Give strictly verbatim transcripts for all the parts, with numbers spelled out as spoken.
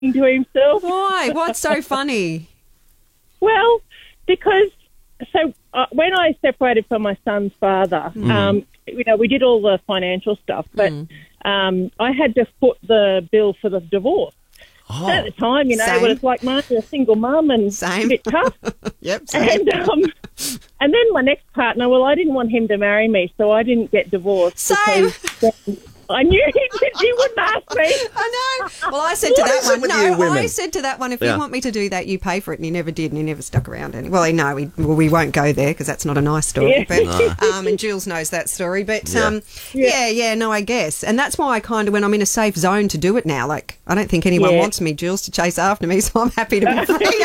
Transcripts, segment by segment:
thinking to himself. Why? What's so funny? Well, because so uh, when I separated from my son's father, Mm. um, you know, we did all the financial stuff, but Mm. um, I had to foot the bill for the divorce. Oh. So at the time, you know, Same. when it's like Martha, a single mum and Same. a bit tough. Yep. Same. And um, and then my next partner, well, I didn't want him to marry me, so I didn't get divorced. Same. because I knew he, he wouldn't ask me. I know. Well, I said to that is it one, with no, you women? I said to that one, if Yeah. you want me to do that, you pay for it. And he never did, and he never stuck around. Any- well, no, we, well, we won't go there because that's not a nice story. Yeah. But um, and Jules knows that story. But Yeah. um, yeah. yeah, no, I guess. And that's why I kind of, when I'm in a safe zone to do it now, like, I don't think anyone Yeah. wants me, Jules, to chase after me, so I'm happy to be free.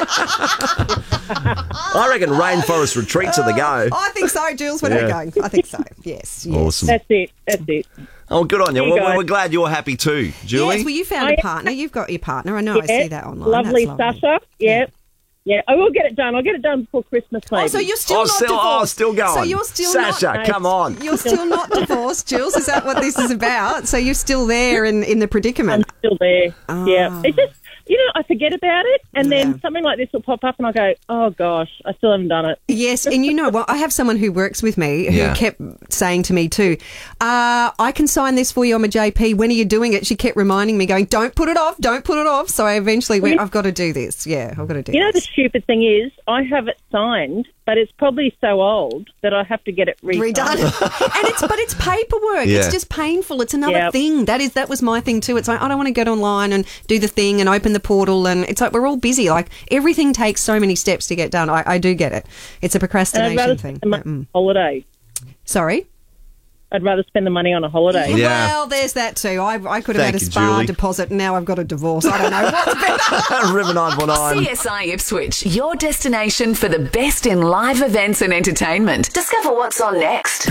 I reckon rainforest retreats are the go. I think so, Jules. Where are we Yeah. going? I think so. Yes. yes. Awesome. That's it. That's it. Oh, good on you. There you Well, go. we're glad you're happy too, Julie. Yes, well, you found I- a partner. You've got your partner. I know. I Yeah. see that online. Lovely, That's lovely. Sasha. Yeah. Yeah, I will get it done. I'll get it done before Christmas, maybe. Oh, so you're still oh, not still, divorced. oh, still going. So you're still Sasha, not. come on. You're still not divorced, Jules. Is that what this is about? So you're still there in, in the I'm predicament. still there. Oh. Yeah. It's just, you know, I forget about it, and Yeah. then something like this will pop up, and I go, oh, gosh, I still haven't done it. Yes, and you know what? I have someone who works with me who Yeah. kept saying to me too, uh, I can sign this for you. I'm a J P. When are you doing it? She kept reminding me, going, don't put it off, don't put it off. So I eventually went, I've got to do this. Yeah, I've got to do You know, the this. stupid thing is, I have it signed, but it's probably so old that I have to get it redone. Redone. and it's but it's paperwork. Yeah. It's just painful. It's another Yep. thing. That is that was my thing too. It's like I don't want to get online and do the thing and open the portal, and it's like we're all busy. Like everything takes so many steps to get done. I, I do get it. It's a And I'd procrastination rather thing. spend the money Mm. on a holiday. Sorry. I'd rather spend the money on a holiday. Yeah. Well, there's that too. I, I could have Thank had a you, spa Julie. deposit, and now I've got a divorce. I don't know what's better. River nine four nine. C S I Ipswich, your destination for the best in live events and entertainment. Discover what's on next.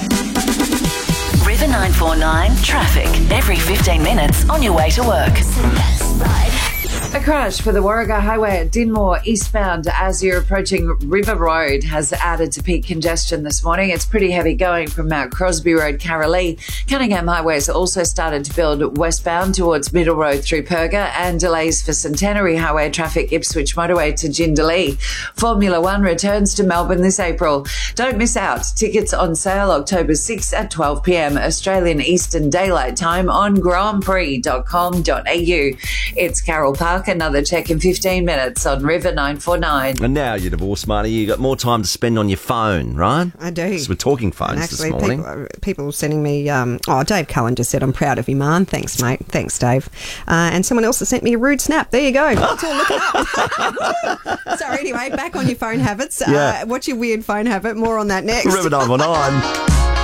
River nine four nine traffic every fifteen minutes on your way to work. A crash for the Warragah Highway at Dinmore eastbound as you're approaching River Road has added to peak congestion this morning. It's pretty heavy going from Mount Crosby Road, Carralee. Cunningham Highway has also started to build westbound towards Middle Road through Perga, and delays for Centenary Highway traffic Ipswich Motorway to Jindalee. Formula One returns to Melbourne this April. Don't miss out. Tickets on sale October sixth at twelve p.m. Australian Eastern Daylight Time on grand prix dot com dot a u. It's Carol Park. Another check in fifteen minutes on River nine four nine. And now you're divorced, Marty. You got more time to spend on your phone, right? I do. Because we're talking phones And actually, this morning. people, people sending me. Um, oh, Dave Cullen just said, "I'm proud of you, man." Thanks, mate. Thanks, Dave. Uh, and someone else has sent me a rude snap. There you go. That's all. Look it up. Sorry. Anyway, back on your phone habits. Yeah. Uh, what's your weird phone habit? More on that next. River nine four nine.